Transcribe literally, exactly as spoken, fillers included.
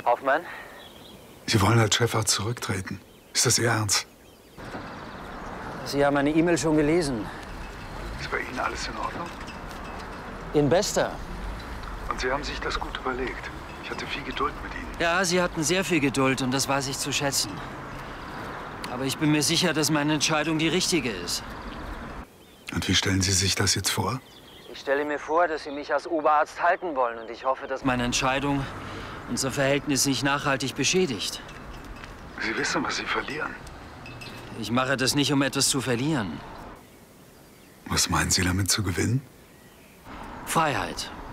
Hoffmann? Sie wollen als Chefarzt zurücktreten. Ist das Ihr Ernst? Sie haben meine E-Mail schon gelesen. Ist bei Ihnen alles in Ordnung? In bester. Und Sie haben sich das gut überlegt. Ich hatte viel Geduld mit Ihnen. Ja, Sie hatten sehr viel Geduld und das weiß ich zu schätzen. Aber ich bin mir sicher, dass meine Entscheidung die richtige ist. Und wie stellen Sie sich das jetzt vor? Ich stelle mir vor, dass Sie mich als Oberarzt halten wollen und ich hoffe, dass meine Entscheidung unser Verhältnis nicht nachhaltig beschädigt. Sie wissen, was Sie verlieren. Ich mache das nicht, um etwas zu verlieren. Was meinen Sie damit zu gewinnen? Freiheit.